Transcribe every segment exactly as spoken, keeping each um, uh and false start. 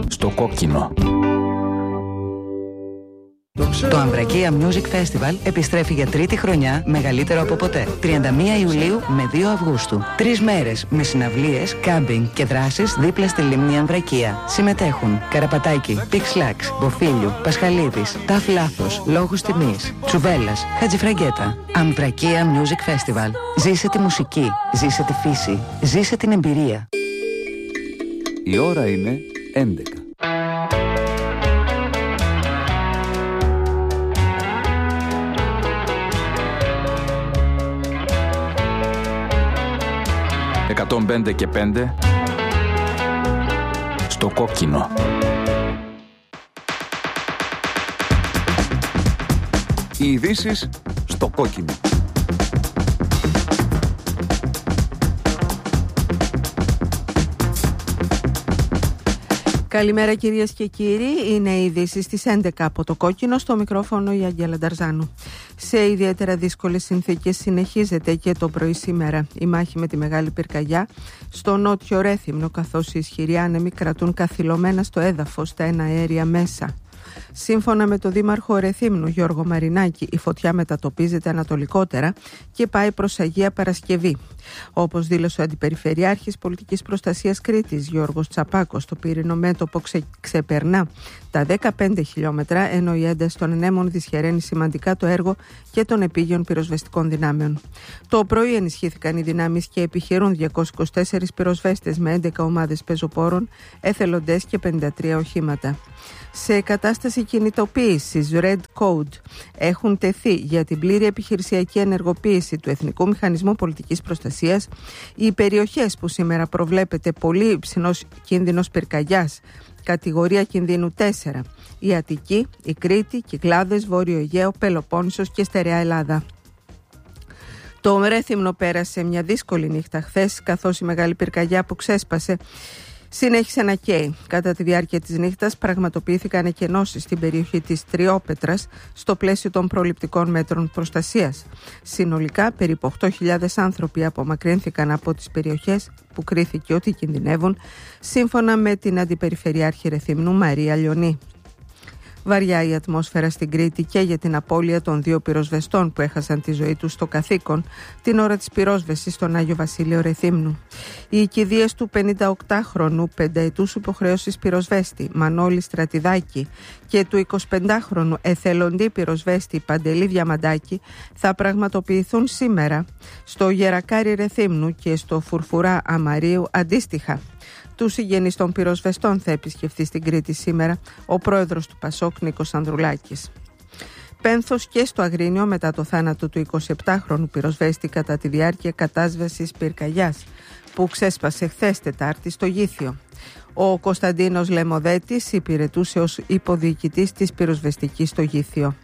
Στο κόκκινο. Το Αμβρακία Music Festival επιστρέφει για τρίτη χρονιά, μεγαλύτερο από ποτέ. τριάντα μία Ιουλίου με δύο Αυγούστου. Τρεις μέρες με συναυλίες, κάμπινγκ και δράσεις δίπλα στη λίμνη Αμβρακία. Συμμετέχουν Καραπατάκη, Πιξλάξ, Μποφίλιου, Πασχαλίδης, Ταφ Λάθος, Λόγους Τιμής, Τσουβέλλας, Χατζηφραγκέτα. Αμβρακία Music Festival. Ζήσε τη μουσική, ζήσε τη φύση, ζήσε την εμπειρία. Η ώρα είναι έντεκα. εκατόν πέντε και πέντε στο κόκκινο. Οι ειδήσεις στο κόκκινο. Καλημέρα κυρίες και κύριοι, είναι οι ειδήσεις στις έντεκα από το κόκκινο, στο μικρόφωνο η Αγγέλα Νταρζάνου. Σε ιδιαίτερα δύσκολες συνθήκες συνεχίζεται και το πρωί σήμερα η μάχη με τη Μεγάλη Πυρκαγιά στο νότιο Ρέθυμνο, καθώς οι ισχυροί άνεμοι κρατούν καθυλωμένα στο έδαφος τα εναέρια μέσα. Σύμφωνα με τον Δήμαρχο Ρεθύμνου Γιώργο Μαρινάκη, η φωτιά μετατοπίζεται ανατολικότερα και πάει προς Αγία Παρασκευή. Όπως δήλωσε ο Αντιπεριφερειάρχης Πολιτικής Προστασίας Κρήτης Γιώργος Τσαπάκος, το πύρινο μέτωπο ξε, ξεπερνά τα δεκαπέντε χιλιόμετρα, ενώ η ένταση των ενέμων δυσχεραίνει σημαντικά το έργο και των επίγειων πυροσβεστικών δυνάμεων. Το πρωί ενισχύθηκαν οι δυνάμεις και επιχειρούν διακόσιοι είκοσι τέσσερις πυροσβέστες με έντεκα ομάδες πεζοπόρων, εθελοντές και πενήντα τρία οχήματα. Σε κατάσταση κινητοποίησης Red Code έχουν τεθεί για την πλήρη επιχειρησιακή ενεργοποίηση του Εθνικού Μηχανισμού Πολιτικής Προστασίας οι περιοχές που σήμερα προβλέπεται πολύ υψηλός κίνδυνος πυρκαγιάς, κατηγορία κινδύνου τέσσερα, η Αττική, η Κρήτη, Κυκλάδες, Βόρειο Αιγαίο, Πελοπόννησος και Στερεά Ελλάδα. Το Ρέθυμνο πέρασε μια δύσκολη νύχτα χθες, καθώς η Μεγάλη Πυρκαγιά που ξέσπασε συνέχισε να καίει. Κατά τη διάρκεια της νύχτας πραγματοποιήθηκαν εκενώσεις στην περιοχή της Τριόπετρας στο πλαίσιο των προληπτικών μέτρων προστασίας. Συνολικά περίπου οκτώ χιλιάδες άνθρωποι απομακρύνθηκαν από τις περιοχές που κρίθηκε ότι κινδυνεύουν, σύμφωνα με την Αντιπεριφερειάρχη Ρεθύμνου Μαρία Λιονή. Βαριά η ατμόσφαιρα στην Κρήτη και για την απώλεια των δύο πυροσβεστών που έχασαν τη ζωή τους στο καθήκον την ώρα της πυρόσβεσης στον Άγιο Βασίλειο Ρεθύμνου. Οι οικηδείες του πενηνταοκτάχρονου πενταετούς υποχρέωσης πυροσβέστη Μανώλη Στρατιδάκη και του εικοσιπεντάχρονου εθελοντή πυροσβέστη Παντελή Διαμαντάκη θα πραγματοποιηθούν σήμερα στο Γερακάρι Ρεθύμνου και στο Φουρφουρά Αμαρίου αντίστοιχα. Τους συγγενείς των πυροσβεστών θα επισκεφθεί στην Κρήτη σήμερα ο πρόεδρος του Πασόκ Νίκος Ανδρουλάκης. Πένθος και στο Αγρίνιο μετά το θάνατο του εικοσιεπτάχρονου πυροσβέστη κατά τη διάρκεια κατάσβεσης πυρκαγιάς που ξέσπασε χθες Τετάρτη στο Γήθιο. Ο Κωνσταντίνος Λεμοδέτης υπηρετούσε ως υποδιοικητής της πυροσβεστικής στο Γήθιο.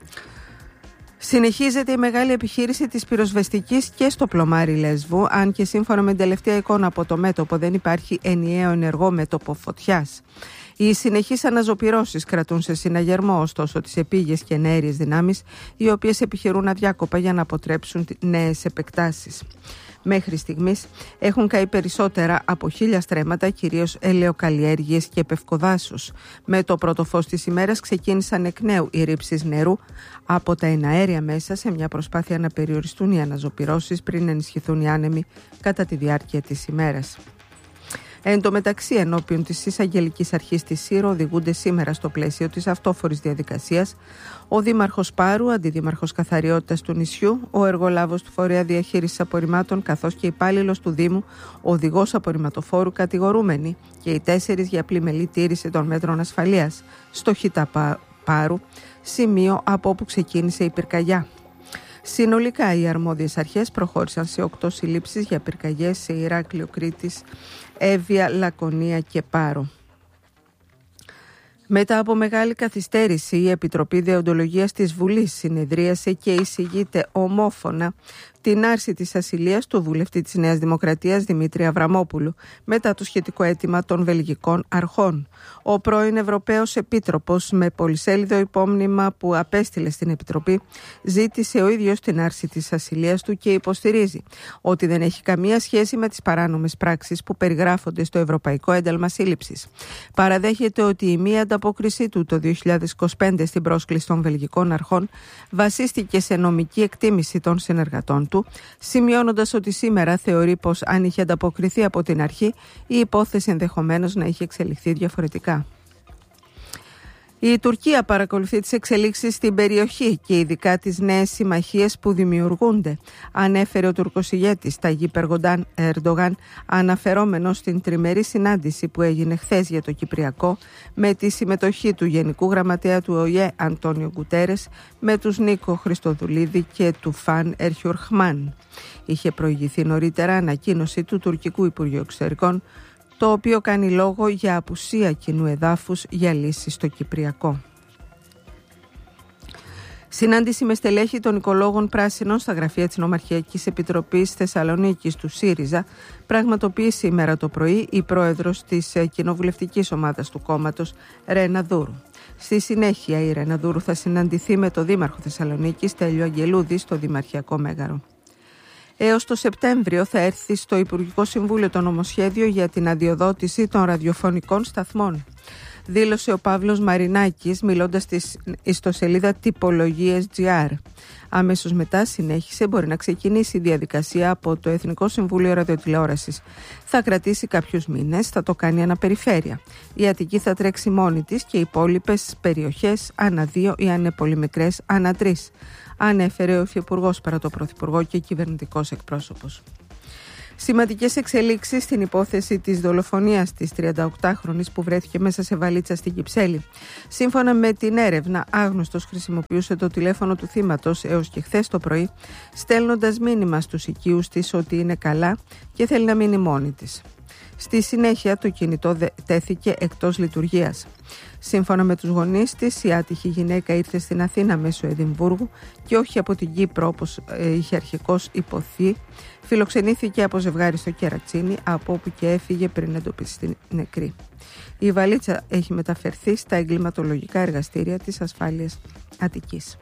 Συνεχίζεται η μεγάλη επιχείρηση της πυροσβεστικής και στο πλωμάρι Λέσβου, αν και σύμφωνα με την τελευταία εικόνα από το μέτωπο δεν υπάρχει ενιαίο ενεργό μέτωπο φωτιάς. Οι συνεχείς αναζωπυρώσεις κρατούν σε συναγερμό ωστόσο τις επίγειες και εναέριες δυνάμεις, οι οποίες επιχειρούν αδιάκοπα για να αποτρέψουν νέες επεκτάσεις. Μέχρι στιγμής έχουν καεί περισσότερα από χίλια στρέμματα, κυρίως ελαιοκαλλιέργειες και πευκοδάσους. Με το πρώτο φως της ημέρας ξεκίνησαν εκ νέου οι ρήψεις νερού από τα εναέρια μέσα σε μια προσπάθεια να περιοριστούν οι αναζωπυρώσεις πριν ενισχυθούν οι άνεμοι κατά τη διάρκεια της ημέρας. Εν τω μεταξύ, ενώπιον της Εισαγγελικής Αρχής της ΣΥΡΟ οδηγούνται σήμερα στο πλαίσιο της αυτόφορης διαδικασίας ο Δήμαρχος Πάρου, Αντιδήμαρχος Καθαριότητας του νησιού, ο εργολάβος του Φορέα Διαχείρισης Απορριμμάτων, καθώς και υπάλληλος του Δήμου, οδηγός απορριμματοφόρου κατηγορούμενοι και οι τέσσερις για πλημελή τήρηση των μέτρων ασφαλείας στο Χιτά Πάρου, σημείο από όπου ξεκίνησε η πυρκαγιά. Συνολικά οι αρμόδιες αρχές προχώρησαν σε οκτώ συλλήψεις για πυρκαγιές σε Ηράκλειο, Κρήτης, Εύβοια, Λακωνία και Πάρο. Μετά από μεγάλη καθυστέρηση, η Επιτροπή Δεοντολογίας της Βουλής συνεδρίασε και εισηγείται ομόφωνα την άρση της ασυλίας του βουλευτή της Νέας Δημοκρατίας Δημήτρη Αβραμόπουλου μετά το σχετικό αίτημα των βελγικών αρχών. Ο πρώην Ευρωπαίος Επίτροπος, με πολυσέλιδο υπόμνημα που απέστειλε στην Επιτροπή, ζήτησε ο ίδιος την άρση της ασυλίας του και υποστηρίζει ότι δεν έχει καμία σχέση με τις παράνομες πράξεις που περιγράφονται στο Ευρωπαϊκό Ένταλμα Σύλληψης. Παραδέχεται ότι η μία ανταπόκρισή του το δύο χιλιάδες είκοσι πέντε στην πρόσκληση των βελγικών αρχών βασίστηκε σε νομική εκτίμηση των συνεργατών του, σημειώνοντας ότι σήμερα θεωρεί πως αν είχε ανταποκριθεί από την αρχή, η υπόθεση ενδεχομένως να είχε εξελιχθεί διαφορετικά. Η Τουρκία παρακολουθεί τις εξελίξεις στην περιοχή και ειδικά τις νέες συμμαχίες που δημιουργούνται, ανέφερε ο Τουρκος ηγέτης Ταγίπ Ερντογάν, αναφερόμενος στην τριμερή συνάντηση που έγινε χθες για το Κυπριακό με τη συμμετοχή του Γενικού Γραμματέα του ΟΗΕ Αντώνιο Γκουτέρες, με τους Νίκο Χριστοδουλίδη και του Φαν Ερχιουρχμάν. Είχε προηγηθεί νωρίτερα ανακοίνωση του Τουρκικού Υπουργείου Εξωτερικών, το οποίο κάνει λόγο για απουσία κοινού εδάφους για λύση στο Κυπριακό. Συνάντηση με στελέχη των οικολόγων πράσινων στα γραφεία της Νομαρχιακής Επιτροπής Θεσσαλονίκης του ΣΥΡΙΖΑ πραγματοποιεί σήμερα το πρωί η πρόεδρος της κοινοβουλευτικής ομάδας του κόμματος, Ρένα Δούρου. Στη συνέχεια η Ρένα Δούρου θα συναντηθεί με το Δήμαρχο Θεσσαλονίκης, Στέλιο Αγγελούδη, στο Δημαρχιακό Μέγαρο. Έως το Σεπτέμβριο θα έρθει στο Υπουργικό Συμβούλιο το νομοσχέδιο για την αδειοδότηση των ραδιοφωνικών σταθμών, δήλωσε ο Παύλος Μαρινάκης μιλώντας στη ιστοσελίδα Τυπολογίες τζι αρ. Αμέσως μετά συνέχισε μπορεί να ξεκινήσει η διαδικασία από το Εθνικό Συμβούλιο Ραδιοτηλεόρασης. Θα κρατήσει κάποιους μήνες, θα το κάνει αναπεριφέρεια. Η Αττική θα τρέξει μόνη της και οι υπόλοιπες περιοχές ανά δύο ή αν είναι πολύ μικρές ανά τρεις, ανέφερε ο Υφυπουργός παρά το Πρωθυπουργό και κυβερνητικός εκπρόσωπος. Σημαντικές εξελίξεις στην υπόθεση της δολοφονίας της τριανταοκτάχρονης που βρέθηκε μέσα σε βαλίτσα στην Κυψέλη. Σύμφωνα με την έρευνα, άγνωστος χρησιμοποιούσε το τηλέφωνο του θύματος έως και χθες το πρωί, στέλνοντας μήνυμα στους οικείους της ότι είναι καλά και θέλει να μείνει μόνη της. Στη συνέχεια το κινητό τέθηκε εκτός λειτουργίας. Σύμφωνα με τους γονείς της, η άτυχη γυναίκα ήρθε στην Αθήνα μέσω Εδιμβούργου και όχι από την Κύπρο όπως είχε αρχικώς υποθεί. Φιλοξενήθηκε από ζευγάρι στο Κερατσίνι, από όπου και έφυγε πριν εντοπιστεί νεκρή. Η βαλίτσα έχει μεταφερθεί στα εγκληματολογικά εργαστήρια της ασφάλειας Αττικής.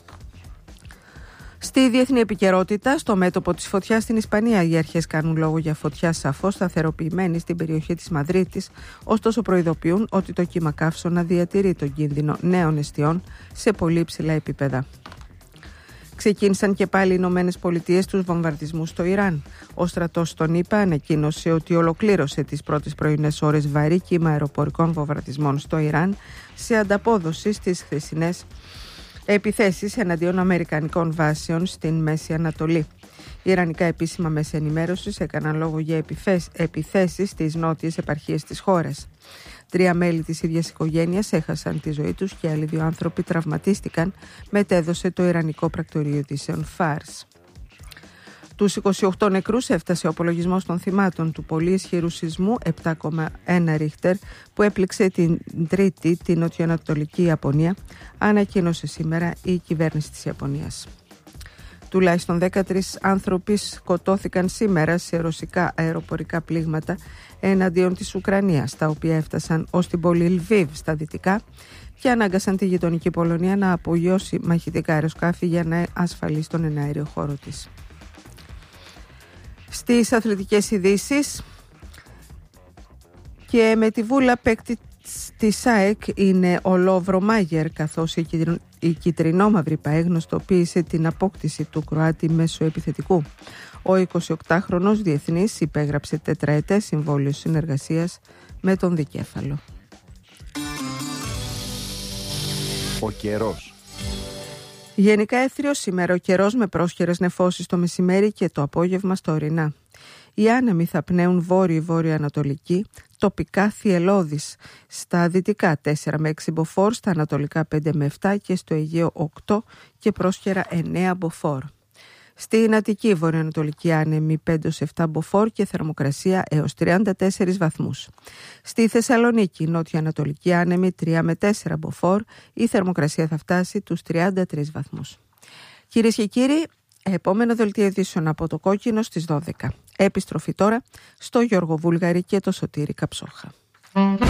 Στη διεθνή επικαιρότητα, στο μέτωπο της φωτιάς στην Ισπανία, οι αρχές κάνουν λόγο για φωτιά σαφώς σταθεροποιημένη στην περιοχή της Μαδρίτης, ωστόσο προειδοποιούν ότι το κύμα καύσωνα διατηρεί τον κίνδυνο νέων εστιών σε πολύ υψηλά επίπεδα. Ξεκίνησαν και πάλι οι Ηνωμένες Πολιτείες τους βομβαρδισμούς στο Ιράν. Ο στρατός των ΗΠΑ ανακοίνωσε ότι ολοκλήρωσε τις πρώτες πρωινές ώρες βαρύ κύμα αεροπορικών βομβαρδισμών στο Ιράν σε ανταπόδοση στις χθεσινές επιθέσεις εναντίον αμερικανικών βάσεων στην Μέση Ανατολή. Οι ιρανικά επίσημα μέσα ενημέρωσης έκαναν λόγο για επιθέσεις στις νότιες επαρχίες της χώρας. Τρία μέλη της ίδιας οικογένειας έχασαν τη ζωή τους και άλλοι δύο άνθρωποι τραυματίστηκαν, μετέδωσε το Ιρανικό Πρακτορείο Ειδήσεων Φάρς. Τους είκοσι οκτώ νεκρούς έφτασε ο απολογισμός των θυμάτων του πολύ ισχυρού σεισμού επτά κόμμα ένα ρίχτερ που έπληξε την Τρίτη την νοτιοανατολική Ιαπωνία, ανακοίνωσε σήμερα η κυβέρνηση της Ιαπωνίας. Τουλάχιστον δεκατρείς άνθρωποι σκοτώθηκαν σήμερα σε ρωσικά αεροπορικά πλήγματα εναντίον της Ουκρανίας, τα οποία έφτασαν ως την πόλη Λβίβ στα δυτικά και ανάγκασαν τη γειτονική Πολωνία να απογειώσει μαχητικά αεροσκάφη για να ασφαλίσει τον εναέριο χώρο της. Στις αθλητικές ειδήσεις, και με τη βούλα παίκτη της ΑΕΚ είναι ο Λόβρο Μάγερ, καθώς η κιτρινόμαυρη ΠΑΕ γνωστοποίησε την απόκτηση του Κροάτη μέσω επιθετικού. Ο εικοσιοκτάχρονος διεθνής υπέγραψε τετραετές συμβόλαιο συνεργασίας με τον δικέφαλο. Ο καιρός. Γενικά έθριος σήμερα ο καιρός με πρόσχερες νεφώσεις το μεσημέρι και το απόγευμα στα ορεινά. Οι άνεμοι θα πνέουν βόρειο-βόρειο-ανατολική, τοπικά θυελλώδης στα δυτικά τέσσερα με έξι μποφόρ, στα ανατολικά πέντε με επτά και στο Αιγαίο οκτώ και πρόσχερα εννέα μποφόρ. Στην Αττική βορειοανατολική άνεμη πέντε έως επτά μποφόρ και θερμοκρασία έως τριάντα τέσσερις βαθμούς. Στη Θεσσαλονίκη νότιο-ανατολική άνεμη τρία με τέσσερα μποφόρ, η θερμοκρασία θα φτάσει τους τριάντα τρεις βαθμούς. Κυρίες και κύριοι, επόμενο δελτίο ειδήσεων από το Κόκκινο στις δώδεκα. Επιστροφή τώρα στο Γιώργο Βούλγαρη και το Σωτήρη Καψόχα.